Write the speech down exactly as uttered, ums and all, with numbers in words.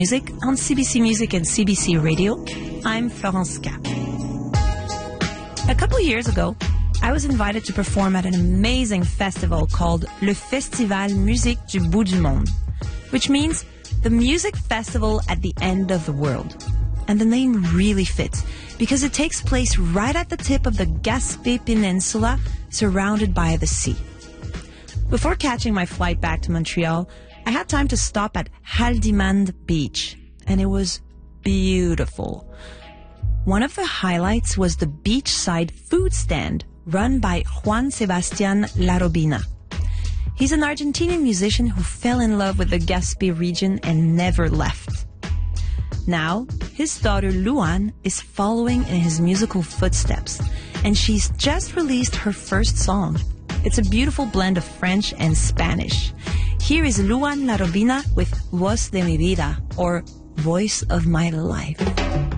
Music on C B C Music and C B C Radio. I'm Florence Cap. A couple years ago, I was invited to perform at an amazing festival called Le Festival Musique du Bout du Monde, which means the music festival at the end of the world. And the name really fits because it takes place right at the tip of the Gaspé Peninsula, surrounded by the sea. Before catching my flight back to Montreal, I had time to stop at Haldimand Beach, and it was beautiful. One of the highlights was the beachside food stand run by Juan Sebastián Larrobina. He's an Argentinian musician who fell in love with the Gaspé region and never left. Now, his daughter Luan is following in his musical footsteps, and she's just released her first song. It's a beautiful blend of French and Spanish. Here is Luan Larrobina with Voz de mi vida, or Voice of My Life.